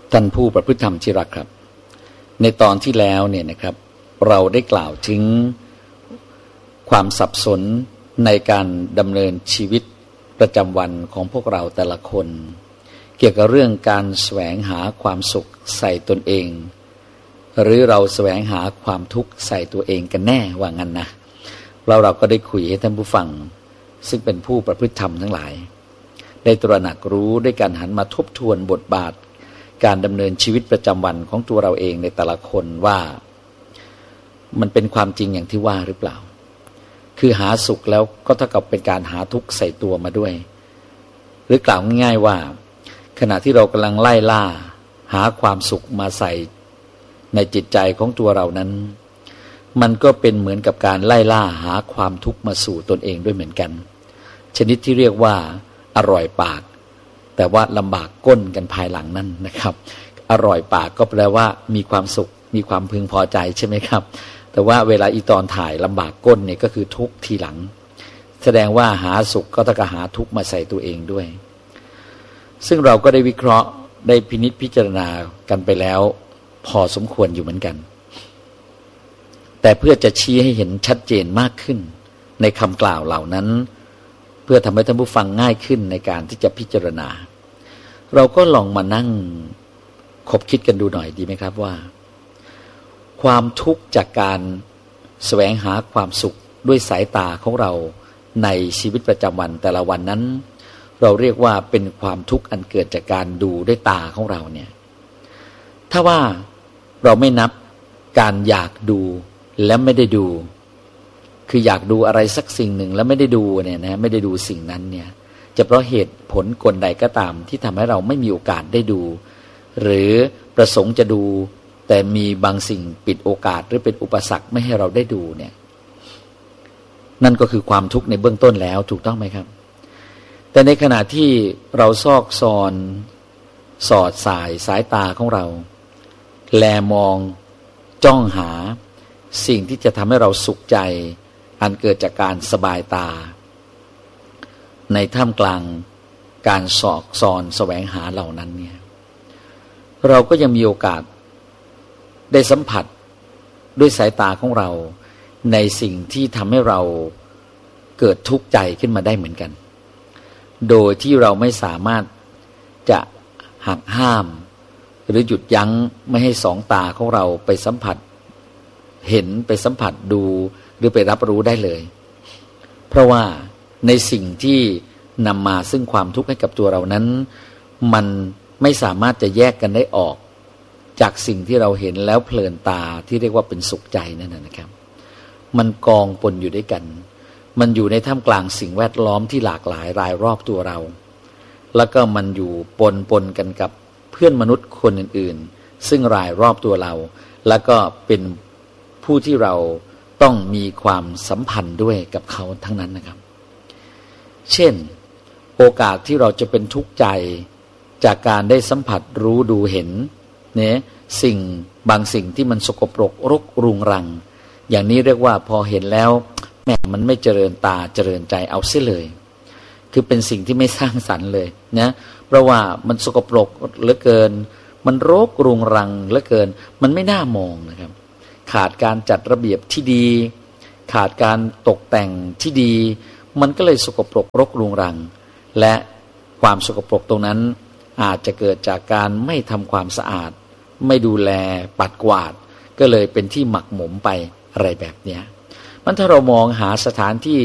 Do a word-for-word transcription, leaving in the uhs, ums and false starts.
ท่านผู้ประพฤติธรรมที่รักครับในตอนที่แล้วเนี่ยนะครับเราได้กล่าวถึงความสับสนในการดำเนินชีวิตประจำวันของพวกเราแต่ละคนเกี่ยวกับเรื่องการแสวงหาความสุขใส่ตนเองหรือเราแสวงหาความทุกข์ใส่ตัวเองกันแน่ว่างั้นนะเราเราก็ได้คุยให้ท่านผู้ฟังซึ่งเป็นผู้ประพฤติธรรมทั้งหลายได้ตระหนักรู้ด้วยการหันมาทบทวนบทบาทการดำเนินชีวิตประจำวันของตัวเราเองในแต่ละคนว่ามันเป็นความจริงอย่างที่ว่าหรือเปล่าคือหาสุขแล้วก็เท่ากับเป็นการหาทุกข์ใส่ตัวมาด้วยหรือกล่าวง่ายๆว่าขณะที่เรากำลังไล่ล่าหาความสุขมาใส่ในจิตใจของตัวเรานั้นมันก็เป็นเหมือนกับการไล่ล่าหาความทุกข์มาสู่ตนเองด้วยเหมือนกันชนิดที่เรียกว่าอร่อยปากแต่ว่าลำบากก้นกันภายหลังนั่นนะครับอร่อยปากก็แปลว่ามีความสุขมีความพึงพอใจใช่ไหมครับแต่ว่าเวลาอีตอนถ่ายลำบากก้นเนี่ยก็คือทุกข์ทีหลังแสดงว่าหาสุขก็ต้องหาทุกข์มาใส่ตัวเองด้วยซึ่งเราก็ได้วิเคราะห์ได้พินิจพิจารณากันไปแล้วพอสมควรอยู่เหมือนกันแต่เพื่อจะชี้ให้เห็นชัดเจนมากขึ้นในคำกล่าวเหล่านั้นเพื่อทำให้ท่านผู้ฟังง่ายขึ้นในการที่จะพิจารณาเราก็ลองมานั่งคบคิดกันดูหน่อยดีไหมครับว่าความทุกข์จากการแสวงหาความสุขด้วยสายตาของเราในชีวิตประจำวันแต่ละวันนั้นเราเรียกว่าเป็นความทุกข์อันเกิดจากการดูด้วยตาของเราเนี่ยถ้าว่าเราไม่นับการอยากดูและไม่ได้ดูคืออยากดูอะไรสักสิ่งหนึ่งแล้วไม่ได้ดูเนี่ยนะไม่ได้ดูสิ่งนั้นเนี่ยจะเพราะเหตุผลกลใดก็ตามที่ทำให้เราไม่มีโอกาสได้ดูหรือประสงค์จะดูแต่มีบางสิ่งปิดโอกาสหรือเป็นอุปสรรคไม่ให้เราได้ดูเนี่ยนั่นก็คือความทุกข์ในเบื้องต้นแล้วถูกต้องไหมครับแต่ในขณะที่เราซอกซอนสอดสายสายตาของเราแลมองจ้องหาสิ่งที่จะทำให้เราสุขใจอันเกิดจากการสบายตาในท่ามกลางการสอกซอนแสวงหาเหล่านั้นเนี่ยเราก็ยังมีโอกาสได้สัมผัสด้วยสายตาของเราในสิ่งที่ทำให้เราเกิดทุกข์ใจขึ้นมาได้เหมือนกันโดยที่เราไม่สามารถจะหักห้ามหรือหยุดยั้งไม่ให้สองตาของเราไปสัมผัสเห็นไปสัมผัสดูหรือไปรับรู้ได้เลยเพราะว่าในสิ่งที่นำมาซึ่งความทุกข์ให้กับตัวเรานั้นมันไม่สามารถจะแยกกันได้ออกจากสิ่งที่เราเห็นแล้วเพลินตาที่เรียกว่าเป็นสุขใจนั่นนะครับมันกองปนอยู่ด้วยกันมันอยู่ในท่ามกลางสิ่งแวดล้อมที่หลากหลายรายรอบตัวเราแล้วก็มันอยู่ปนปนกันกับเพื่อนมนุษย์คนอื่นๆซึ่งรายรอบตัวเราแล้วก็เป็นผู้ที่เราต้องมีความสัมพันธ์ด้วยกับเขาทั้งนั้นนะครับเช่นโอกาสที่เราจะเป็นทุกข์ใจจากการได้สัมผัสรู้ดูเห็นเนี่ยสิ่งบางสิ่งที่มันสกปรกรกรุงรังอย่างนี้เรียกว่าพอเห็นแล้วแหมมันไม่เจริญตาเจริญใจเอาเสียเลยคือเป็นสิ่งที่ไม่สร้างสรรค์เลยนะเพราะว่ามันสกปรกเหลือเกินมันรกรุงรังเหลือเกินมันไม่น่ามองนะครับขาดการจัดระเบียบที่ดีขาดการตกแต่งที่ดีมันก็เลยสกปรกรกรุงรังและความสกปรกตรงนั้นอาจจะเกิดจากการไม่ทำความสะอาดไม่ดูแลปัดกวาดก็เลยเป็นที่หมักหมมไปอะไรแบบนี้มันถ้าเรามองหาสถานที่